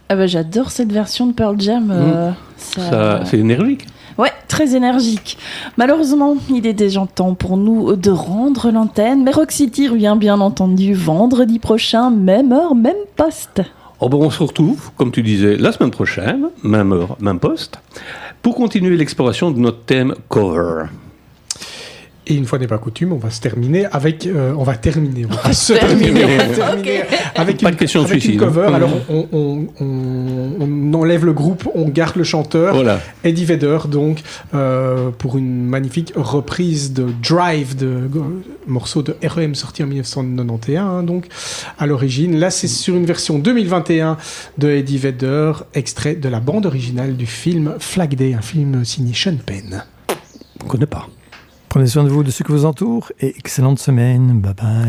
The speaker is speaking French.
Ah bah, j'adore cette version de Pearl Jam. C'est énergique. Ouais, très énergique. Malheureusement, il est déjà temps pour nous de rendre l'antenne. Mais Rock City revient bien entendu vendredi prochain, même heure, même poste. Oh ben on se retrouve, comme tu disais, la semaine prochaine, même heure, même poste, pour continuer l'exploration de notre thème cover. Et une fois n'est pas coutume, on va se terminer avec... on va terminer Okay. avec Pas une, de question de avec suicide. une cover. Alors, on enlève le groupe, on garde le chanteur. Voilà. Eddie Vedder, donc, pour une magnifique reprise de Drive, morceau de R.E.M. sorti en 1991, hein, donc, à l'origine. Là, c'est sur une version 2021 de Eddie Vedder, extrait de la bande originale du film Flag Day, un film signé Sean Penn. On ne connaît pas. Prenez soin de vous, de ceux qui vous entourent, et excellente semaine. Bye bye.